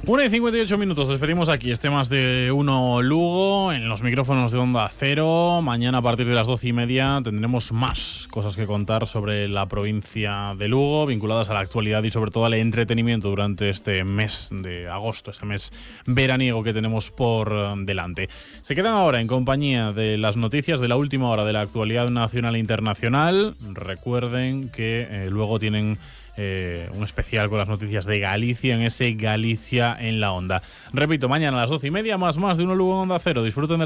1:58, despedimos aquí este Más de Uno Lugo en los micrófonos de Onda Cero. Mañana a partir de las 12:30 tendremos más cosas que contar sobre la provincia de Lugo, vinculadas a la actualidad y sobre todo al entretenimiento durante este mes de agosto, este mes veraniego que tenemos por delante. Se quedan ahora en compañía de las noticias de la última hora de la actualidad nacional e internacional. Recuerden que luego tienen un especial con las noticias de Galicia en ese Galicia en la Onda. Repito, mañana a las 12:30 más de Uno Lugo en Onda Cero. Disfruten de la